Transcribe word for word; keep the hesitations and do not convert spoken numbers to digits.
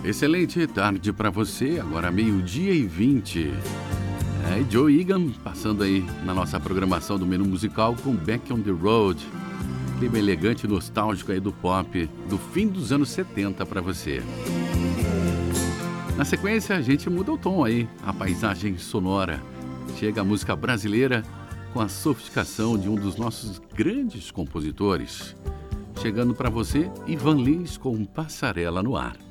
Excelente tarde para você, agora meio-dia e vinte. É Joe Egan passando aí na nossa programação do menu musical com Back on the Road. Clima elegante e nostálgico aí do pop do fim dos anos setenta para você. Na sequência a gente muda o tom aí, a paisagem sonora. Chega a música brasileira com a sofisticação de um dos nossos grandes compositores. Chegando para você, Ivan Lins com Passarela no Ar.